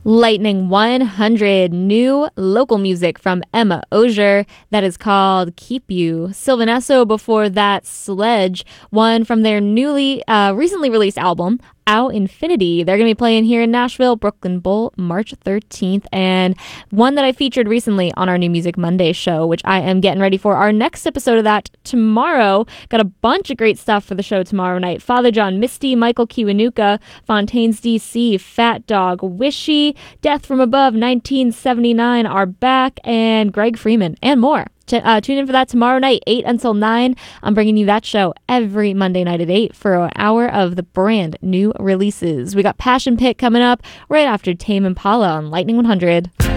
Lightning 100, new local music from Emma Ogier that is called Keep You. Sylvan Esso before that, Sledge, one from their recently released album, Our Infinity. They're going to be playing here in Nashville, Brooklyn Bowl, March 13th, and one that I featured recently on our New Music Monday show, which I am getting ready for our next episode of that tomorrow. Got a bunch of great stuff for the show tomorrow night. Father John Misty, Michael Kiwanuka, Fontaines DC, Fat Dog, Wishy, Death from Above, 1979 are back, and Greg Freeman, and more. Tune in for that tomorrow night, 8 until 9. I'm bringing you that show every Monday night at 8 for an hour of the brand new releases. We got Passion Pit coming up right after Tame Impala on Lightning 100.